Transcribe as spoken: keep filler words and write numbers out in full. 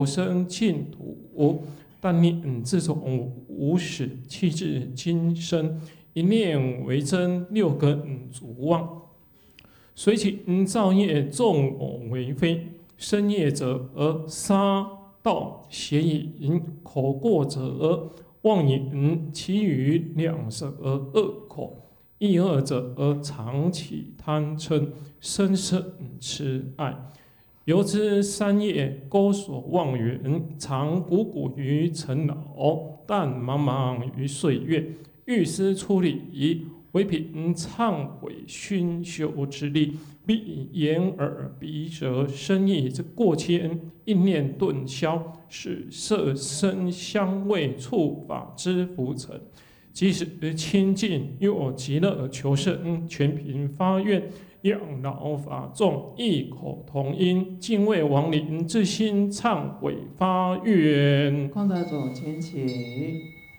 生净土。但念自从无始气至今生，一念为真，六根足妄。随其造业众我为非，身业者而杀盗邪淫，口过者而妄言，其余两舌而恶口，意恶者而常起贪嗔，生胜痴爱。由之三业钩锁妄缘，常汩汩于尘劳，但茫茫于岁月。欲思出离，唯凭忏悔熏修之力，必以眼耳鼻舌身意之过谦，一念顿消，使色声香味触法之浮沉。即使清净，若极乐求生，全凭发愿。仰老法众，异口同音，敬畏亡灵之心，忏悔发愿。 空德总前起。